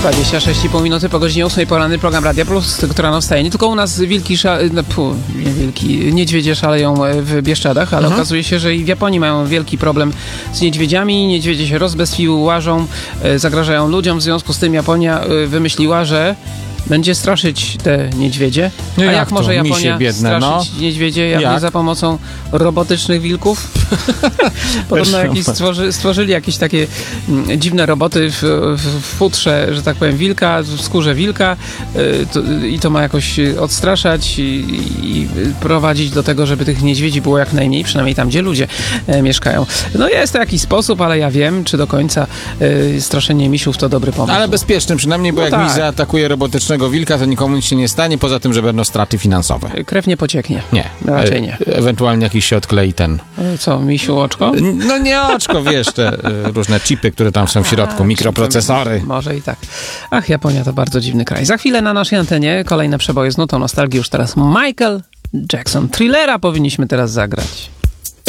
26,5 minuty po godzinie 8 poranny program Radia Plus, który rano wstaje. Nie tylko u nas niedźwiedzie szaleją w Bieszczadach, ale okazuje się, że i w Japonii mają wielki problem z niedźwiedziami. Niedźwiedzie się rozbestwiły, łażą, zagrażają ludziom. W związku z tym Japonia wymyśliła, że będzie straszyć te niedźwiedzie. No a jak może Japonia biedne, straszyć niedźwiedzie? Jak nie za pomocą robotycznych wilków? Podobno stworzyli jakieś takie dziwne roboty w futrze, że tak powiem, wilka, w skórze wilka i to ma jakoś odstraszać i prowadzić do tego, żeby tych niedźwiedzi było jak najmniej, przynajmniej tam, gdzie ludzie mieszkają. No jest to jakiś sposób, ale ja wiem, czy do końca straszenie misiów to dobry pomysł. Ale bezpieczny przynajmniej, bo jak miś zaatakuje robotycznego wilka, to nikomu nic się nie stanie, poza tym, że będą straty finansowe. Krew nie pocieknie. Nie. Raczej nie. Ewentualnie jakiś się odklei ten... Co, misiu oczko? No nie oczko, wiesz, te różne chipy, które tam są w środku, mikroprocesory. Może i tak. Ach, Japonia to bardzo dziwny kraj. Za chwilę na naszej antenie kolejne przeboje z nutą nostalgii. Już teraz Michael Jackson. Thrillera powinniśmy teraz zagrać.